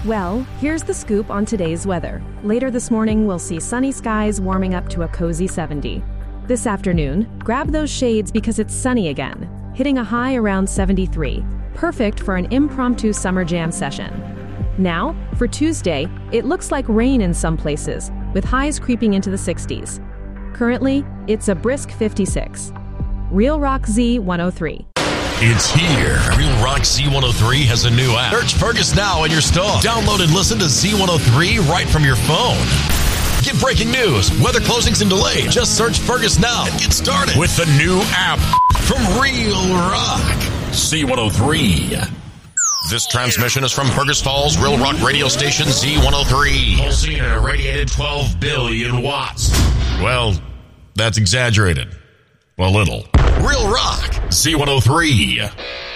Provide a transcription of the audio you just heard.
Well, here's the scoop on today's weather. Later this morning, we'll see sunny skies warming up to a cozy 70. This afternoon, grab those shades because it's sunny again, hitting a high around 73, perfect for an impromptu summer jam session. Now, for Tuesday, it looks like rain in some places, with highs creeping into the 60s. Currently, it's a brisk 56. Real Rock Z103. It's here. Real Rock Z103 has a new app. Search Fergus now in your store. Download and listen to Z103 right from your phone. Get breaking news, weather closings and delays. Just search Fergus now and get started with the new app from Real Rock Z103. This transmission is from Fergus Falls, Real Rock radio station Z103. Pulsing and irradiated 12 billion watts. Well, that's exaggerated. A little. Real Rock Z103.